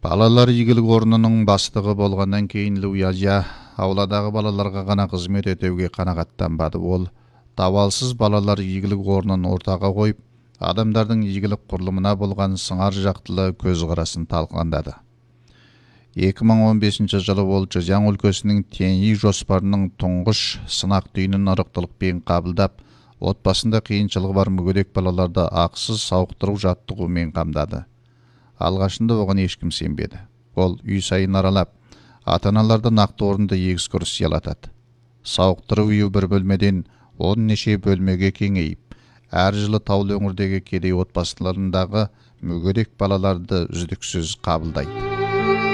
Балалар игілік орнының бастығы болғаннан кейін Луязия ауладағы балаларға ғана қызмет етуге қанағаттанбады. Ол давалсыз балалар игілік орнын ортаға қойып, адамдардың игілік құрылымына болған сыңар жақтылы көзқарасын талқыландады. 2015 жылы ол Чжэцзян өлкесінің Тяньи жоспарының тұңғыш сынақ түйінін ырықтылықпен қабылдап, отбасында қиыншылығы бар мүгедек балаларды ақысыз сауықтыру жаттығумен қамдады. Алғашында оған ешкім сенбеді. Ол үй сайын аралап, ата-аналарды нақты орында экскурсиялатады. Сауықтыру үйі бір бөлмеден 10 неше бөлмеге кеңейіп, әр жылы таулы өңірдегі кедей отбасыларындағы мүгедек балаларды үздіксіз қабылдайды.